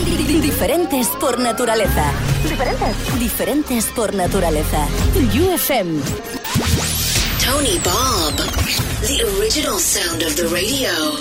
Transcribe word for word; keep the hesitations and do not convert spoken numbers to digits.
Diferentes por naturaleza. Diferentes. Diferentes por naturaleza. U F M. Tony Bob, the original sound of the radio.